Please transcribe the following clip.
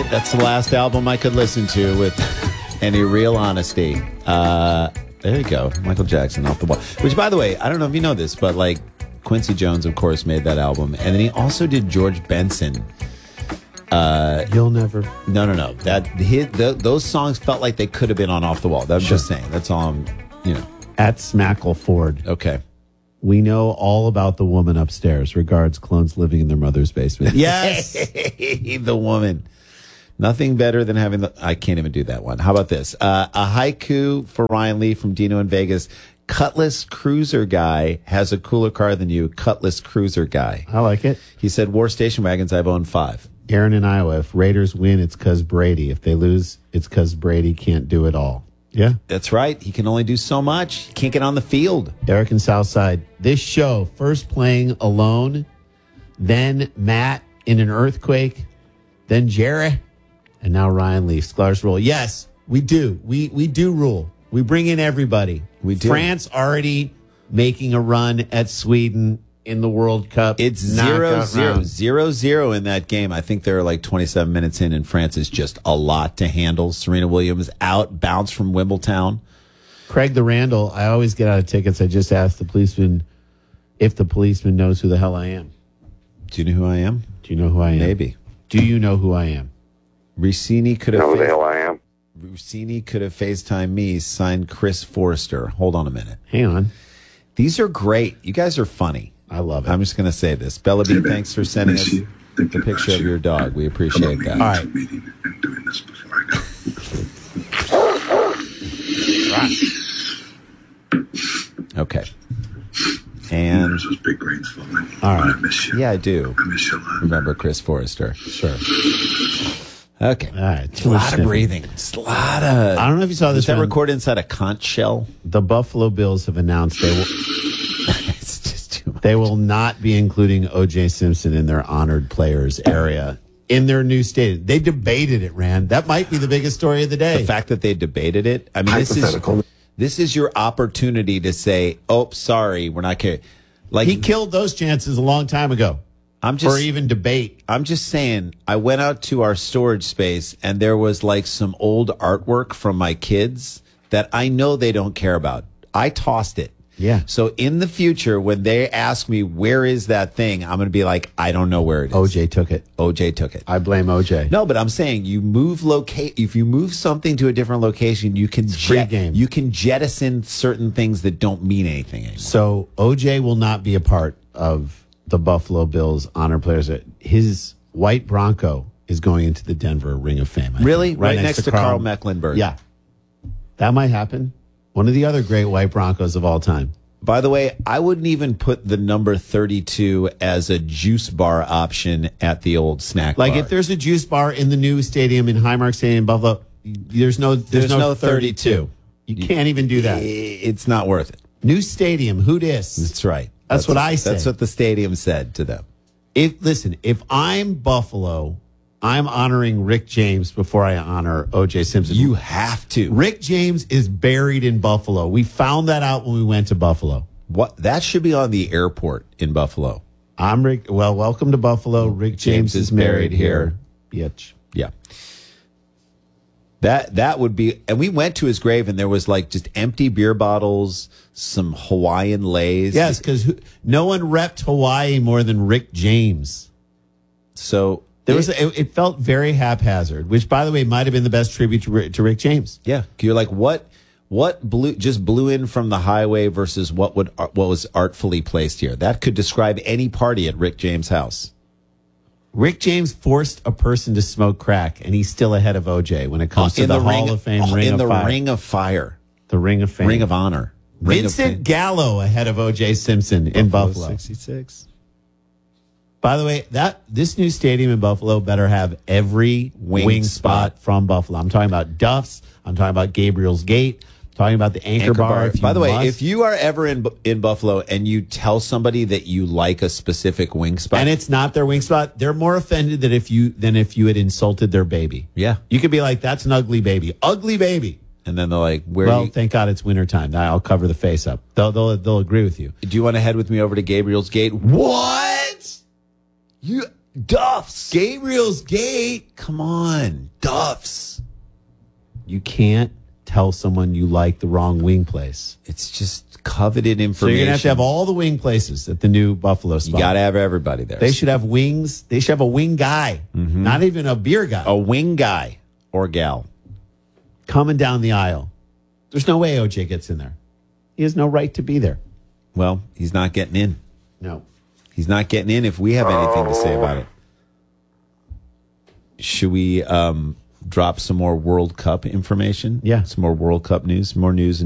right, that's the last album I could listen to with any real honesty. There you go, Michael Jackson, Off the Wall. Which, by the way, I don't know if you know this, but like Quincy Jones, of course, made that album, and then he also did George Benson. You'll never. No. Those songs felt like they could have been on Off the Wall. I'm just saying. That's all I'm. At Smackle Ford. Okay. We know all about the woman upstairs. Regards, clones living in their mother's basement. Yes. The woman. Nothing better than having I can't even do that one. How about this? A haiku for Ryan Lee from Dino in Vegas. Cutlass Cruiser Guy has a cooler car than you. Cutlass Cruiser Guy. I like it. He said, War Station Wagons, I've owned 5. Aaron in Iowa. If Raiders win, it's because Brady. If they lose, it's because Brady can't do it all. Yeah. That's right. He can only do so much. He can't get on the field. Eric in Southside. This show, first playing alone, then Matt in an earthquake, then Jerry, and now Ryan Lee. Sklar's rule. Yes, we do. We do rule. We bring in everybody. We do. France already making a run at Sweden in the World Cup. It's 0-0 in that game. I think they're like 27 minutes in, and France is just a lot to handle. Serena Williams out, bounce from Wimbledon. Craig the Randall, I always get out of tickets. I just ask the policeman if the policeman knows who the hell I am. Do you know who I am? Do you know who I am? Maybe. Do you know who I am? Rossini could have. Know who the hell I am? Rossini could have FaceTime me, signed Chris Forrester. Hold on a minute. Hang on. These are great. You guys are funny. I love it. I'm just going to say this. Bella B, thanks for sending us the picture of your dog. We appreciate that. All right. Okay. And big rains falling. All right. I miss you. yeah, I do. I miss you a lot. Remember Chris Forrester. Sure. Okay. All right. It's a lot of breathing. Just a lot of. I don't know if you saw this. Is that one. recorded inside a conch shell? The Buffalo Bills have announced they will. It's just too much. They will not be including O.J. Simpson in their honored players area in their new stadium. They debated it, Rand. That might be the biggest story of the day. The fact that they debated it. I mean, this is your opportunity to say, "Oh, sorry, we're not caring." Like he killed those chances a long time ago. Or even debate. I'm just saying, I went out to our storage space and there was like some old artwork from my kids that I know they don't care about. I tossed it. Yeah. So in the future, when they ask me, where is that thing? I'm going to be like, I don't know where it is. OJ took it. OJ took it. I blame OJ. No, but I'm saying if you move something to a different location, you can free game. You can jettison certain things that don't mean anything anymore. So OJ will not be a part of the Buffalo Bills honor players. His white Bronco is going into the Denver Ring of Fame. Really? Right next to Carl Mecklenburg. Yeah. That might happen. One of the other great white Broncos of all time. By the way, I wouldn't even put the number 32 as a juice bar option at the old snack bar. Like if there's a juice bar in the new stadium in Highmark Stadium in Buffalo, there's no 32. You can't even do that. It's not worth it. New stadium, who dis? That's right. That's what I said. That's what the stadium said to them. If I'm Buffalo, I'm honoring Rick James before I honor O.J. Simpson. You have to. Rick James is buried in Buffalo. We found that out when we went to Buffalo. What? That should be on the airport in Buffalo. I'm Rick. Well, welcome to Buffalo. Rick James is buried here. Bitch. Yeah. That would be, and we went to his grave and there was like just empty beer bottles, some Hawaiian Lays. Yes, because no one repped Hawaii more than Rick James. So it felt very haphazard, which by the way might have been the best tribute to Rick James. Yeah, you're like what blew in from the highway versus what was artfully placed here. That could describe any party at Rick James' house. Rick James forced a person to smoke crack, and he's still ahead of OJ when it comes to the Hall of Fame Ring of Fire. Ring of Fire. The Ring of Fame. Ring of Honor. Vincent Gallo ahead of OJ Simpson in Buffalo. 66. By the way, this new stadium in Buffalo better have every wing spot from Buffalo. I'm talking about Duff's. I'm talking about Gabriel's Gate. Talking about the Anchor Bar. By the way, if you are ever in Buffalo and you tell somebody that you like a specific wing spot, and it's not their wing spot, they're more offended than if you had insulted their baby. Yeah, you could be like, "That's an ugly baby, ugly baby," and then they're like, "Well, thank God it's wintertime. Now I'll cover the face up." They'll agree with you. Do you want to head with me over to Gabriel's Gate? What? Duff's. Gabriel's Gate. Come on. Duff's. You can't tell someone you like the wrong wing place. It's just coveted So information. you're going to have all the wing places at the new Buffalo spot. You got to have everybody there. They should have wings. They should have a wing guy, not even a beer guy, a wing guy or gal. coming down the aisle. There's no way OJ gets in there. He has no right to be there. Well, he's not getting in. No. He's not getting in if we have anything to say about it. Should we drop some more World Cup information? Yeah. Some more World Cup news, more news.